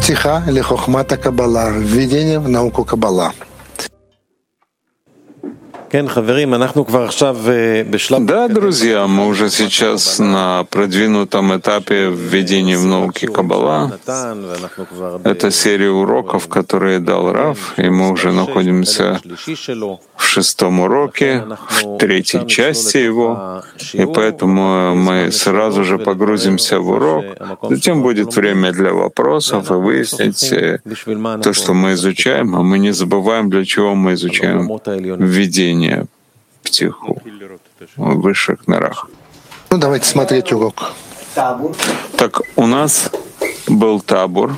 Птиха или хохмата Каббала, введение в науку Каббала. Да, друзья, мы уже сейчас на продвинутом этапе введения в науки Каббала. Это серия уроков, которые дал Рав, и мы уже находимся в 6-м уроке, в 3-й части его, и поэтому мы сразу же погрузимся в урок. Затем будет время для вопросов и выяснить то, что мы изучаем, а мы не забываем, для чего мы изучаем введение птиху в высших мирах. Ну, давайте смотреть урок. Так, у нас был табур,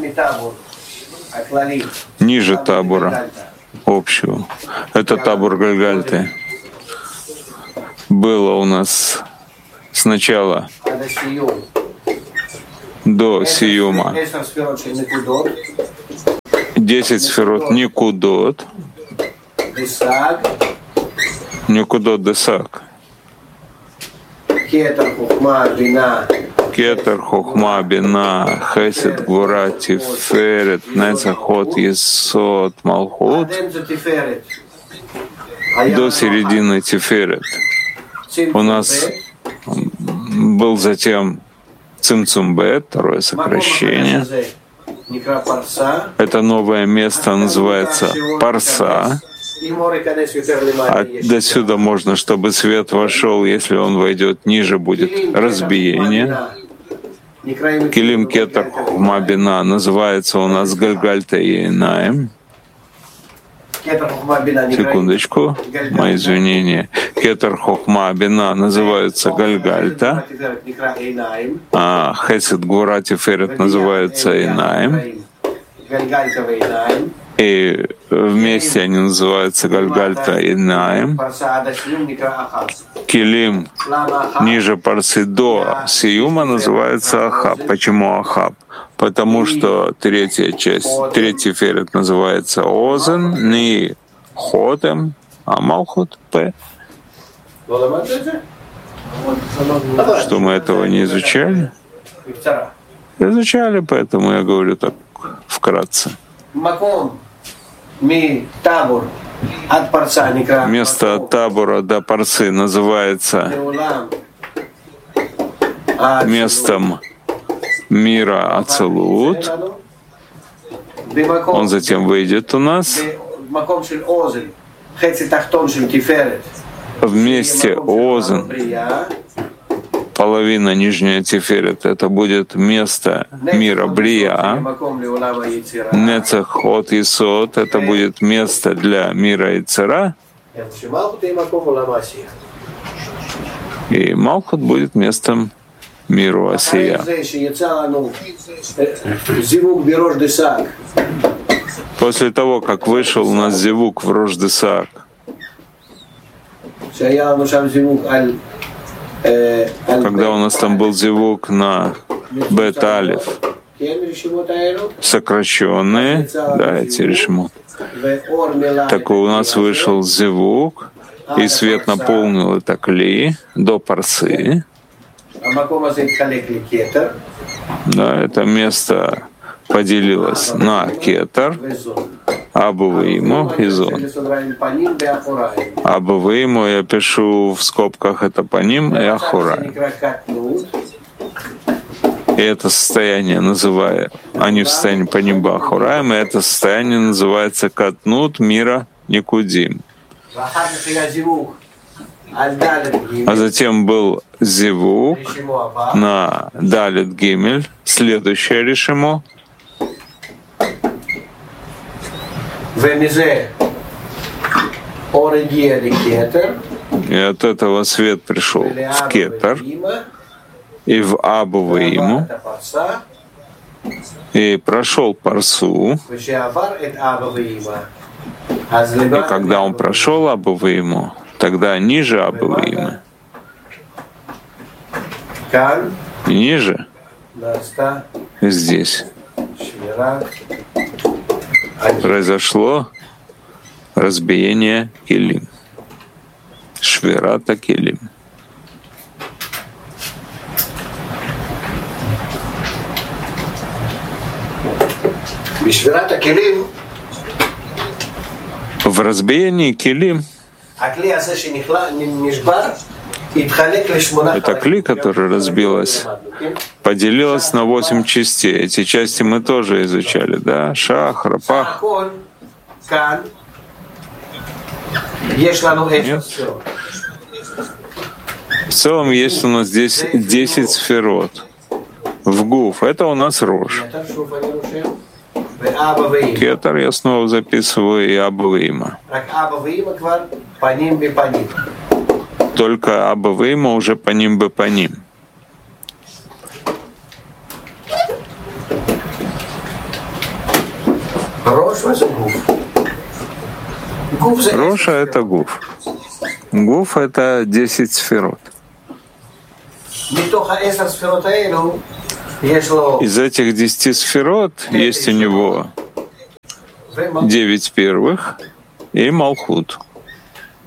ниже табура общего. Это табур Гальгальты. Было у нас сначала до Сиюма 10 сферот Никудот, Никудот Десак, Кетер, Хохма, Бина, Хесед, Гвура, Тиферет, Нецахот, Есот, Малхут, до середины Тиферет. У нас был затем Цимцумбет, второе сокращение. Это новое место называется Парса. А до сюда можно, чтобы свет вошел, если он войдет ниже, будет разбиение. Килим Кетер Хохма Бина называется у нас Гальгальта и Инаим. Секундочку, мои извинения. Кетер Хохма Бина называется Гальгальта, а Хесед Гвура Тиферет называется Инаим. И вместе они называются Гальгальта и Инаим. Килим ниже Парсы до Сиюма называется Ахаб. Почему Ахаб? Потому что третья часть, третий ферет называется Озен, не Хотем, а Малхут П. Что мы этого не изучали? Изучали, поэтому я говорю так вкратце. Место от табура до Парсы называется местом мира Ацелут. Он затем выйдет у нас. Вместе Озен, половина нижняя Тиферет, это будет место мира Брия. Нецах от Исот, это будет место для мира Ицера. И Малхут будет местом миру Асия. После того, как вышел у нас зевук в Рош-Десак, когда у нас там был зевук на Бет-Алиф, сокращенные, да, эти решимут. Так у нас вышел зевук, и свет наполнил это кли до Парсы. Да, это место поделилось на Кетер, Абувейму и Зон. Абувейму я пишу в скобках, это Паним и Ахураим. И это состояние называю, они в состоянии Паним и Ахураим, и это состояние называется Катнут мира Никудим. А затем был зевук на Далит Гимель, следующее решимо. И от этого свет пришел в Кетер и в Абувейму, и прошел Парсу. И когда он прошел Абувейму, тогда ниже Абувеймы, ниже, здесь, произошло разбиение Килим. Швирата Килим. В разбиении келим это кли, которая разбилась, поделилась на 8 частей. Эти части мы тоже изучали, да? Шах, рапах. Нет? В целом есть у нас здесь 10 сферот. В гуф это у нас Рош. Кетер я снова записываю и Аба Вима. Только Аба Вима уже по ним бы по ним. Роша — это гуф. Гуф — это 10 сферот. Из этих 10 сферот есть у него 9 первых и Малхут.